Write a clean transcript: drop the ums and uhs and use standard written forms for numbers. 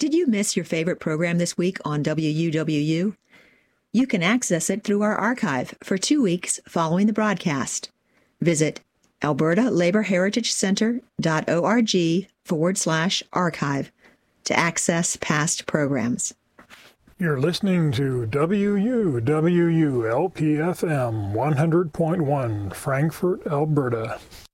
Did you miss your favorite program this week on WUWU? You can access it through our archive for 2 weeks following the broadcast. Visit albertalaborheritagecenter.org/archive to access past programs. You're listening to WUWU LPFM 100.1, Frankfort, Alberta.